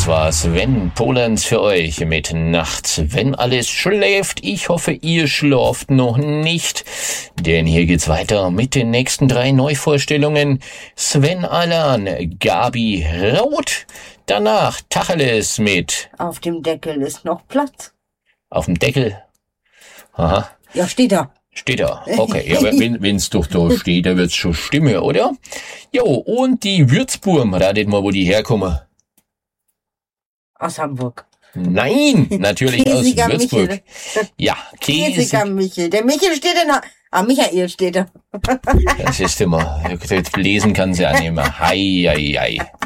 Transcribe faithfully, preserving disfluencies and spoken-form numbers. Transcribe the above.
Das war Sven Polenz für euch mit Nachts, wenn alles schläft. Ich hoffe, ihr schlaft noch nicht, denn hier geht's weiter mit den nächsten drei Neuvorstellungen. Sven Alan, Gabi Roth, danach Tacheles mit Auf dem Deckel ist noch Platz. Auf dem Deckel? Aha. Ja, steht da. Steht da. Okay, ja, aber wenn wenn's doch da steht, dann wird's schon stimmen, oder? Jo, und die Würzburm, ratet mal, wo die herkommen. Aus Hamburg. Nein, natürlich aus Käsiger Würzburg. Michel. Ja, Käsiger Käse. Michel. Der Michel steht in der... Ah, Michael steht da. Das ist immer, lesen kann sie ja nicht mehr. Hei, hei, hei.